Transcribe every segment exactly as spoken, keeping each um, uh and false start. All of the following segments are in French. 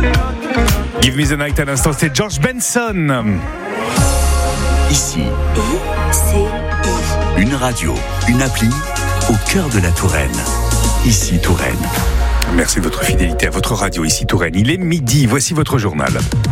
Give Me the Night à l'instant, c'est George Benson. Ici, une radio, une appli au cœur de la Touraine. Ici Touraine. Merci de votre fidélité à votre radio, ici Touraine. Il est midi, voici votre journal.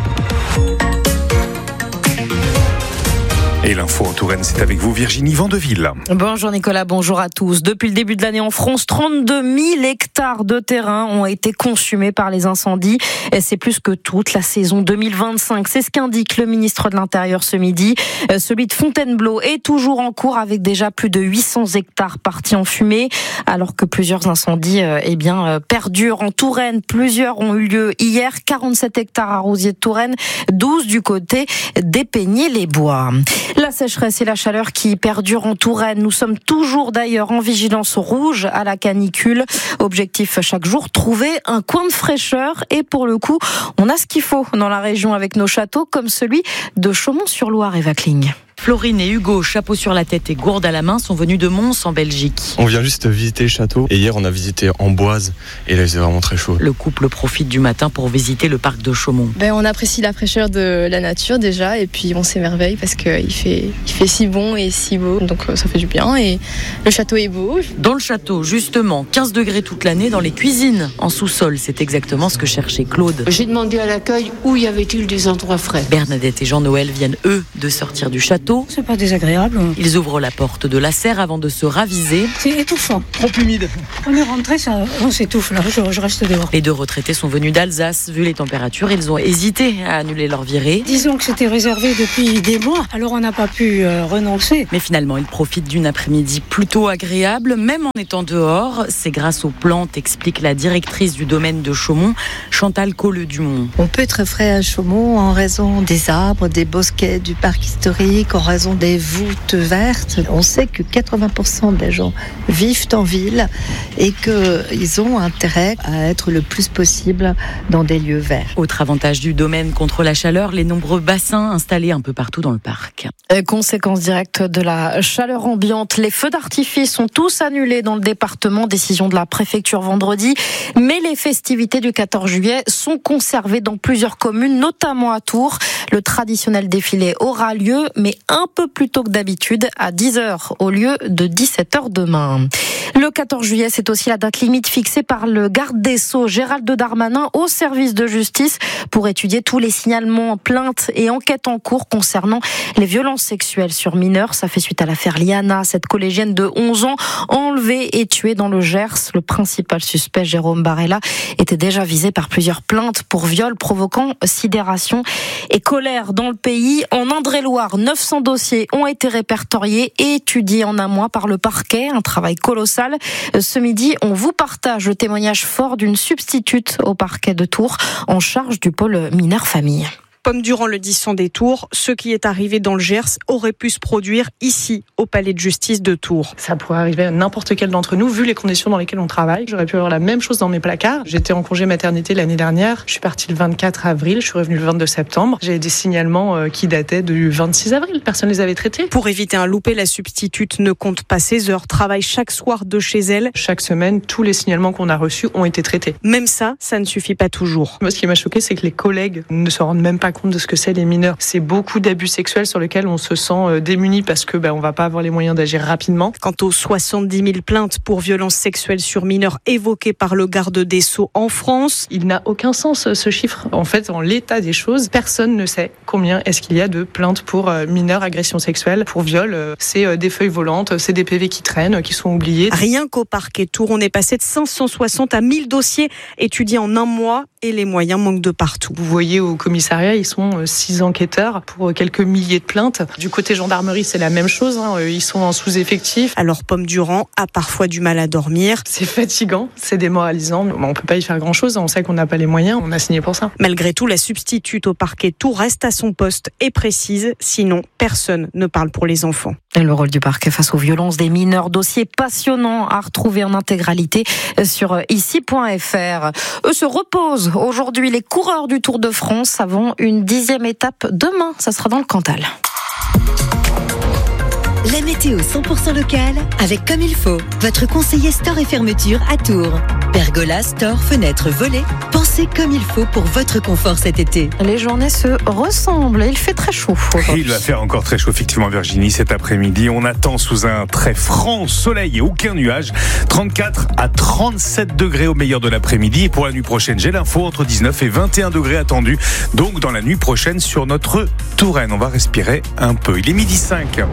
Et l'info en Touraine, c'est avec vous, Virginie Vandeville. Bonjour Nicolas, bonjour à tous. Depuis le début de l'année en France, trente-deux mille hectares de terrain ont été consumés par les incendies. Et c'est plus que toute la saison deux mille vingt-cinq. C'est ce qu'indique le ministre de l'Intérieur ce midi. Celui de Fontainebleau est toujours en cours avec déjà plus de huit cents hectares partis en fumée. Alors que plusieurs incendies eh bien, perdurent en Touraine. Plusieurs ont eu lieu hier. quarante-sept hectares à Rousier de Touraine, douze du côté d'Épegné-les-Bois. La sécheresse et la chaleur qui perdurent en Touraine. Nous sommes toujours d'ailleurs en vigilance rouge à la canicule. Objectif chaque jour, trouver un coin de fraîcheur. Et pour le coup, on a ce qu'il faut dans la région avec nos châteaux comme celui de Chaumont-sur-Loire et Vacling. Florine et Hugo, chapeau sur la tête et gourde à la main, sont venus de Mons en Belgique. On vient juste visiter le château et hier on a visité Amboise et là c'est vraiment très chaud. Le couple profite du matin pour visiter le parc de Chaumont. Ben, on apprécie la fraîcheur de la nature déjà et puis on s'émerveille parce qu'il fait, il fait si bon et si beau, donc ça fait du bien et le château est beau. Dans le château, justement, quinze degrés toute l'année, dans les cuisines, en sous-sol, c'est exactement ce que cherchait Claude. J'ai demandé à l'accueil où y avait-il des endroits frais. Bernadette et Jean-Noël viennent eux de sortir du château. C'est pas désagréable. Ils ouvrent la porte de la serre avant de se raviser. C'est étouffant. Trop humide. On est rentré, ça, on s'étouffe là, je, je reste dehors. Les deux retraités sont venus d'Alsace. Vu les températures, ils ont hésité à annuler leur virée. Disons que c'était réservé depuis des mois, alors on n'a pas pu euh, renoncer. Mais finalement, ils profitent d'une après-midi plutôt agréable, même en étant dehors. C'est grâce aux plantes, explique la directrice du domaine de Chaumont, Chantal Colleux-Dumont. On peut être frais à Chaumont en raison des arbres, des bosquets, du parc historique, en raison des voûtes vertes. On sait que quatre-vingts pour cent des gens vivent en ville et qu'ils ont intérêt à être le plus possible dans des lieux verts. Autre avantage du domaine contre la chaleur, les nombreux bassins installés un peu partout dans le parc. Conséquence directe de la chaleur ambiante, les feux d'artifice sont tous annulés dans le département, décision de la préfecture vendredi, mais les festivités du quatorze juillet sont conservées dans plusieurs communes, notamment à Tours. Le traditionnel défilé aura lieu, mais un peu plus tôt que d'habitude, à dix heures au lieu de dix-sept heures demain. Le quatorze juillet, c'est aussi la date limite fixée par le garde des Sceaux, Gérald Darmanin, au service de justice pour étudier tous les signalements, plaintes et enquêtes en cours concernant les violences sexuelles sur mineurs. Ça fait suite à l'affaire Liana, cette collégienne de onze ans enlevée et tuée dans le Gers. Le principal suspect, Jérôme Barella, était déjà visé par plusieurs plaintes pour viol provoquant sidération et colère dans le pays. En Indre-et-Loire, neuf cents dossiers ont été répertoriés et étudiés en un mois par le parquet. Un travail colossal. Ce midi, on vous partage le témoignage fort d'une substitute au parquet de Tours en charge du pôle mineur famille. Comme durant le dix des Tours, ce qui est arrivé dans le Gers aurait pu se produire ici, au palais de justice de Tours. Ça pourrait arriver à n'importe quel d'entre nous, vu les conditions dans lesquelles on travaille. J'aurais pu avoir la même chose dans mes placards. J'étais en congé maternité l'année dernière. Je suis partie le vingt-quatre avril, je suis revenue le vingt-deux septembre. J'avais des signalements qui dataient du vingt-six avril. Personne ne les avait traités. Pour éviter un loupé, la substitute ne compte pas ses heures, travaille chaque soir de chez elle. Chaque semaine, tous les signalements qu'on a reçus ont été traités. Même ça, ça ne suffit pas toujours. Moi, ce qui m'a choqué, c'est que les collègues ne se rendent même pas compte de ce que c'est les mineurs. C'est beaucoup d'abus sexuels sur lesquels on se sent démuni parce que ben, on va pas avoir les moyens d'agir rapidement. Quant aux soixante-dix mille plaintes pour violences sexuelles sur mineurs évoquées par le garde des Sceaux en France, il n'a aucun sens ce chiffre. En fait, en l'état des choses, personne ne sait combien est-ce qu'il y a de plaintes pour mineurs, agressions sexuelles, pour viol. C'est des feuilles volantes, c'est des P V qui traînent, qui sont oubliés. Rien qu'au parquet Tours, on est passé de cinq cent soixante à mille dossiers étudiés en un mois et les moyens manquent de partout. Vous voyez au commissariat, ils sont six enquêteurs pour quelques milliers de plaintes. Du côté gendarmerie, c'est la même chose. Hein. Ils sont en sous-effectif. Alors Pomme Durand a parfois du mal à dormir. C'est fatigant, c'est démoralisant. On peut pas y faire grand-chose. On sait qu'on n'a pas les moyens. On a signé pour ça. Malgré tout, la substitute au parquet Tours reste à son poste et précise. Sinon, personne ne parle pour les enfants. Et le rôle du parquet face aux violences des mineurs, dossier passionnant à retrouver en intégralité sur ici point f r. Eux se reposent aujourd'hui les coureurs du Tour de France avant une dixième étape demain. Ça sera dans le Cantal. La météo cent pour cent locale avec Comme il faut. Votre conseiller store et fermeture à Tours. Pergola, store, fenêtres, volets. Pensez comme il faut pour votre confort cet été. Les journées se ressemblent. Il fait très chaud. Il va faire encore très chaud, effectivement, Virginie, cet après-midi. On attend sous un très franc soleil et aucun nuage. trente-quatre à trente-sept degrés au meilleur de l'après-midi. Et pour la nuit prochaine, j'ai l'info, entre dix-neuf et vingt et un degrés attendus. Donc, dans la nuit prochaine, sur notre Touraine, on va respirer un peu. Il est midi cinq.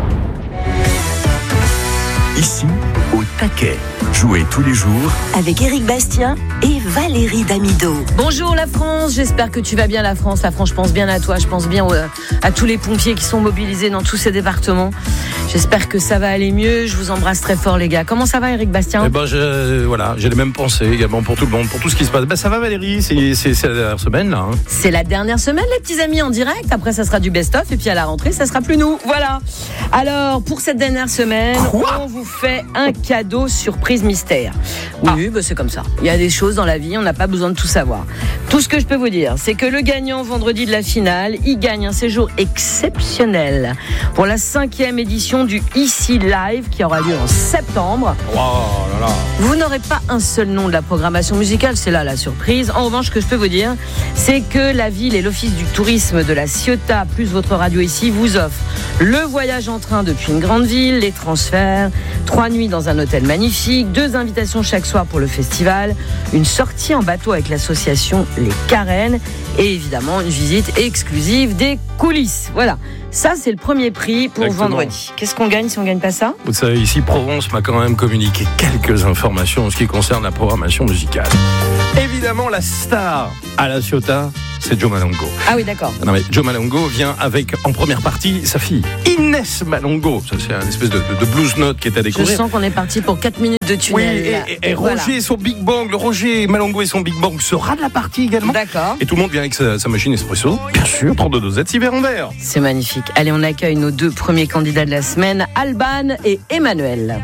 Ici, au taquet. Jouez tous les jours avec Éric Bastien et Valérie Damido. Bonjour la France, j'espère que tu vas bien la France. La France, je pense bien à toi, je pense bien à tous les pompiers qui sont mobilisés dans tous ces départements. J'espère que ça va aller mieux, je vous embrasse très fort les gars. Comment ça va Éric Bastien ? Eh ben, je, voilà, j'ai les mêmes pensées également pour tout le monde, pour tout ce qui se passe. Ben, ça va Valérie, c'est, c'est, c'est la dernière semaine là. Hein. C'est la dernière semaine les petits amis en direct, après ça sera du best-of et puis à la rentrée ça sera plus nous, voilà. Alors pour cette dernière semaine, Quoi on vous fait un cadeau surprise mystère. Oui, ah. bah, c'est comme ça. Il y a des choses dans la vie, on n'a pas besoin de tout savoir. Tout ce que je peux vous dire, c'est que le gagnant vendredi de la finale, il gagne un séjour exceptionnel pour la cinquième édition du Ici Live qui aura lieu en septembre. Oh là là. Vous n'aurez pas un seul nom de la programmation musicale, c'est là la surprise. En revanche, ce que je peux vous dire, c'est que la ville et l'office du tourisme de la Ciotat plus votre radio ici vous offrent le voyage en train depuis une grande ville, les transferts, trois nuits dans un hôtel magnifique, deux invitations chaque soir pour le festival, une sortie en bateau avec l'association Les Carènes et évidemment une visite exclusive des coulisses. Voilà, ça c'est le premier prix pour Exactement. vendredi. Qu'est-ce qu'on gagne si on ne gagne pas ça ? Vous savez, ici Provence m'a quand même communiqué quelques informations en ce qui concerne la programmation musicale. Évidemment, la star à la Ciotat, c'est Joe Malongo. Ah oui, d'accord. Non mais Joe Malongo vient avec, en première partie, sa fille, Inès Malongo. Ça, c'est une espèce de, de blues note qui est à découvrir. Je sens qu'on est parti pour quatre minutes de tunnel. Oui, et, et, et voilà. Roger et son Big Bang, le Roger Malongo et son Big Bang sera de la partie également. D'accord. Et tout le monde vient avec sa, sa machine espresso. Bien sûr, trente-deux dosettes, six verres en verre. C'est magnifique. Allez, on accueille nos deux premiers candidats de la semaine, Alban et Emmanuel.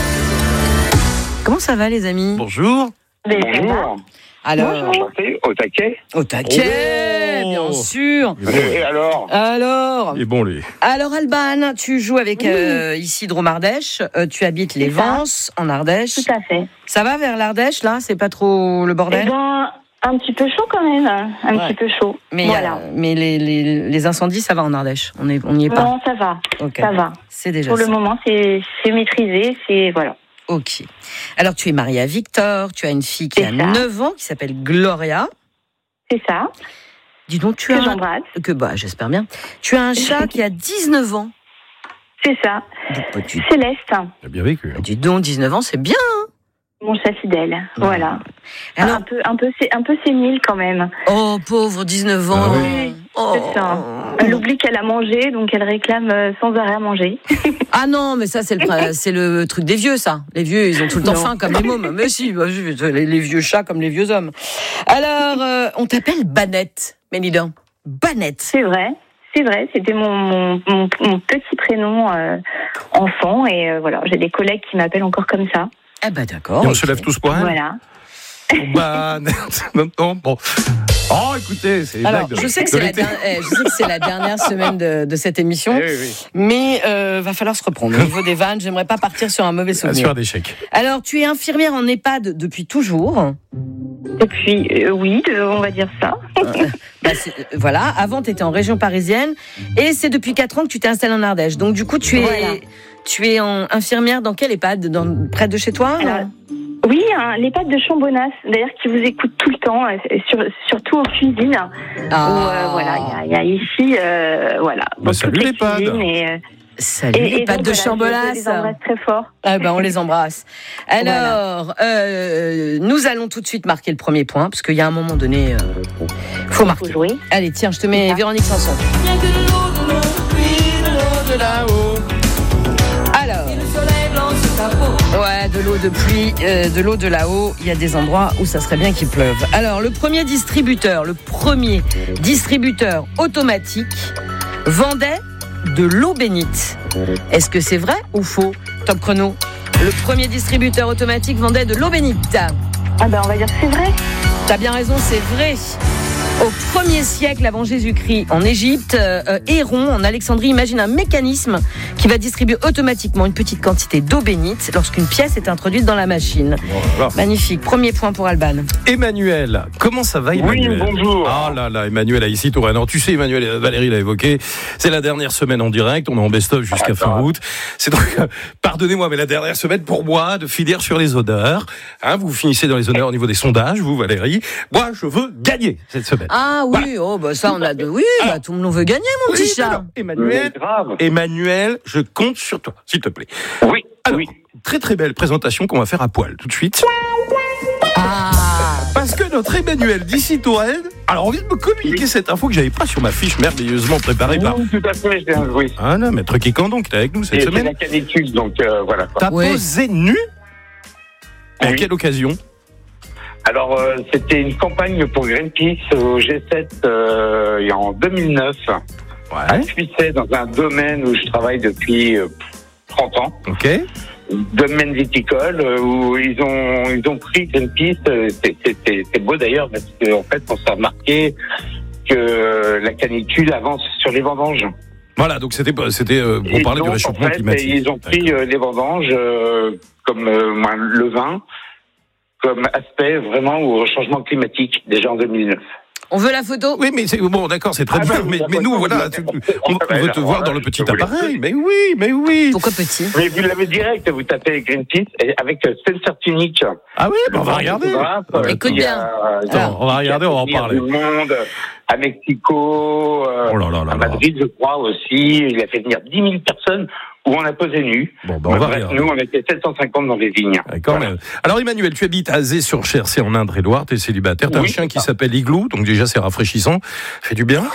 Comment ça va, les amis ? Bonjour. Bonjour. Alors, au taquet. Au taquet, oh bien sûr. Et alors Alors Il est bon, lui. Alors, Alban, tu joues avec euh, ici Drôme-Ardèche. Euh, tu habites les Vences, en Ardèche. Tout à fait. Ça va vers l'Ardèche, là ? C'est pas trop le bordel ? Eh ben, un petit peu chaud quand même. Un ouais. petit peu chaud. Mais, voilà. euh, mais les, les, les incendies, ça va en Ardèche. On n'y on est pas. Non, ça va. Okay. Ça va. C'est déjà Pour ça. le moment, c'est, c'est maîtrisé. C'est, voilà. Ok. Alors, tu es mariée à Victor, tu as une fille qui c'est a ça. neuf ans, qui s'appelle Gloria. C'est ça. Dis donc, tu que as j'embrasse. Un... Que bah, j'espère bien. Tu as un chat qui a dix-neuf ans. C'est ça. Bah, tu... Céleste. Tu as bien vécu. Dis donc, dix-neuf ans, c'est bien. Hein Mon chat fidèle. Mmh. Voilà. Alors... Un peu, un peu, un peu sénile quand même. Oh, pauvre, dix-neuf ans. Ah oui. Oh. C'est ça. Elle oublie qu'elle a mangé, donc elle réclame sans arrêt à manger. Ah non, mais ça, c'est le, c'est le truc des vieux, ça. Les vieux, ils ont tout le temps non. faim, comme les mômes. Mais si, les, les vieux chats comme les vieux hommes. Alors, euh, on t'appelle Banette, Ménidor. Banette. C'est vrai, c'est vrai. C'était mon, mon, mon, mon petit prénom euh, enfant. Et euh, voilà, j'ai des collègues qui m'appellent encore comme ça. Ah bah d'accord. Et on okay. se lève tous pour elle. Voilà. Banette. Non, bon. Oh, écoutez, c'est Alors, de, je sais que c'est la, der- eh, je sais que c'est la dernière semaine de, de cette émission, eh oui, oui. mais euh, va falloir se reprendre. Au niveau des vannes, j'aimerais pas partir sur un mauvais souvenir. Sur d'échec. Alors, tu es infirmière en EHPAD depuis toujours. Depuis, euh, oui, de, on va dire ça. euh, bah voilà, avant, tu étais en région parisienne, et c'est depuis quatre ans que tu t'es installée en Ardèche. Donc, du coup, tu es, voilà. tu es en infirmière dans quel EHPAD ? Dans, près de chez toi ? Alors, oui, hein, l'EHPAD de Chambonas, d'ailleurs, qui vous écoute tout le temps, sur, surtout en cuisine. Ah. Où, euh, voilà, il y, y a ici, euh, voilà. Bah, salut l'EHPAD. Et, euh, Salut les pattes de Chambolas. On les embrasse très fort. Ah ben on les embrasse. Alors, voilà. euh, nous allons tout de suite marquer le premier point, parce qu'il y a un moment donné, euh, faut marquer. Faut jouer. Allez, tiens, je te mets Véronique Sanson. Il y a de l'eau de l'eau, puis de l'eau de là-haut. Alors, ouais, de l'eau de pluie, euh, de l'eau de là-haut. Il y a des endroits où ça serait bien qu'il pleuve. Alors, le premier distributeur, le premier distributeur automatique vendait de l'eau bénite. Est-ce que c'est vrai ou faux ? Top chrono. Le premier distributeur automatique vendait de l'eau bénite. Ah ben on va dire que c'est vrai. T'as bien raison, c'est vrai. Au premier siècle avant Jésus-Christ, en Égypte, euh, Héron, en Alexandrie, imagine un mécanisme qui va distribuer automatiquement une petite quantité d'eau bénite lorsqu'une pièce est introduite dans la machine. Voilà. Magnifique. Premier point pour Alban. Emmanuel, comment ça va, Emmanuel? Oui, bonjour. Ah là là, Emmanuel a ici Touraine. Alors, tu sais, Emmanuel, Valérie l'a évoqué, c'est la dernière semaine en direct, on est en best-of jusqu'à ah, fin août. C'est donc, euh, pardonnez-moi, mais la dernière semaine pour moi de finir sur les honneurs. Hein, vous finissez dans les honneurs au niveau des sondages, vous, Valérie. Moi, je veux gagner cette semaine. Ah oui, voilà. Oh bah ça on a de oui, alors, bah, tout le monde veut gagner, mon oui, petit chat. Alors, Emmanuel, Emmanuel, je compte sur toi, s'il te plaît. Oui. Alors, oui. Très très belle présentation qu'on va faire à poil tout de suite. Ah. Parce que notre Emmanuel d'ici Touraine, alors on vient de me communiquer oui. cette info que j'avais pas sur ma fiche merveilleusement préparée oui, par. Tout à fait, j'ai un oui. Ah non, maître Kékandon qui est avec nous cette Et semaine. C'est la canicule, donc euh, voilà. T'as oui. posé nu. À oui. quelle occasion? Alors, euh, c'était une campagne pour Greenpeace au G sept euh, en deux mille neuf. Ouais. À Suissais, dans un domaine où je travaille depuis euh, trente ans. Ok. Domaine viticole, euh, où ils ont ils ont pris Greenpeace. Euh, c'est, c'est, c'est, c'est beau d'ailleurs, parce qu'en fait, on s'est remarqué que la canicule avance sur les vendanges. Voilà, donc c'était c'était euh, pour parler du réchauffement en fait, climatique. Ils ont pris euh, les vendanges euh, comme euh, le vin, comme aspect vraiment au changement climatique, déjà en deux mille neuf. On veut la photo? Oui, mais c'est bon, d'accord, c'est très ah bien. Mais, mais nous, voilà, tu, on, on veut te voir dans le petit appareil. Mais oui, mais oui. Pourquoi petit? Mais vous l'avez direct, vous tapez Greenpeace avec sensor unique. Ah oui, bah on va regarder. Écoute bien. Attends, on va regarder, on va en parler. Du monde, à Mexico, euh, oh là là là à Madrid, je crois aussi. Il a fait venir dix mille personnes où on a posé nu. Bon, bah on va bref, nous, on était sept cent cinquante dans les vignes. D'accord. Voilà. Alors, Emmanuel, tu habites à Azé-sur-Cher, c'est en Indre-et-Loire, t'es célibataire, t'as oui, un chien qui s'appelle Igloo, donc déjà c'est rafraîchissant, fait du bien.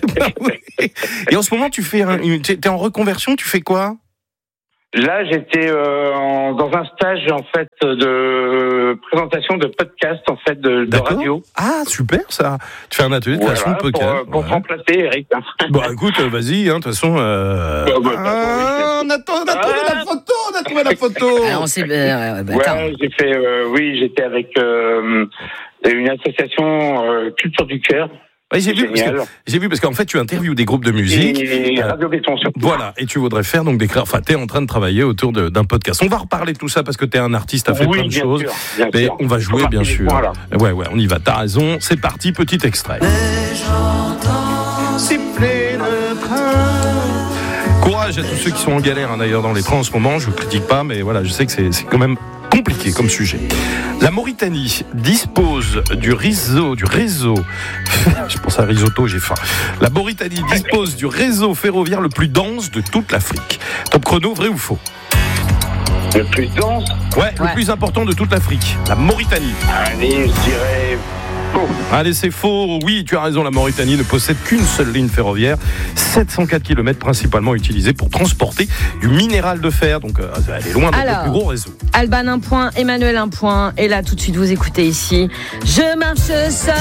Et en ce moment, tu fais un, t'es en reconversion, tu fais quoi? Là, j'étais euh, en, dans un stage en fait de présentation de podcast en fait de, de radio. Ah super ça. Tu fais un atelier de voilà, création de podcast. Pour, pour ouais. remplacer Eric. Bon écoute, vas-y, de hein, toute façon. Euh... Oh, bah, ah, on a, on a trouvé ah. la photo, on a trouvé la photo. Alors, on s'est, euh, bah, ouais, j'ai fait, euh, oui, j'étais avec euh, une association euh, Culture du Cœur. Ouais, j'ai vu, parce que, j'ai vu parce qu'en fait tu interviews des groupes de musique. Et Radio Béton surtout. Voilà, et tu voudrais faire donc des créations. Enfin, t'es en train de travailler autour de, d'un podcast. On va reparler de tout ça parce que t'es un artiste, t'as fait oui, plein de bien choses. Sûr, bien mais sûr. on va jouer bien sûr. Points, ouais, ouais, on y va. T'as raison. C'est parti, petit extrait. Et j'entends siffler le train. Courage à tous ceux qui sont en galère hein, d'ailleurs dans les trains en ce moment. Je critique pas, mais voilà, je sais que c'est, c'est quand même compliqué comme sujet. La Mauritanie dispose du réseau, du réseau. Je pense à risotto, j'ai faim. La Mauritanie dispose du réseau ferroviaire le plus dense de toute l'Afrique. Top chrono, vrai ou faux? Le plus dense? Ouais, ouais, le plus important de toute l'Afrique. La Mauritanie. Allez, je dirais faux. Allez, c'est faux. Oui, tu as raison, la Mauritanie ne possède qu'une seule ligne ferroviaire, sept cent quatre kilomètres principalement utilisée pour transporter du minéral de fer. Donc, euh, elle est loin d'être Alors, le plus gros réseau. Alban, un point. Emmanuel, un point. Et là, tout de suite, vous écoutez ici. Je marche seul.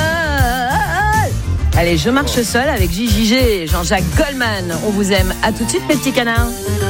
Allez, je marche seul avec J J G, Jean-Jacques Goldman. On vous aime. À tout de suite, mes petits canards.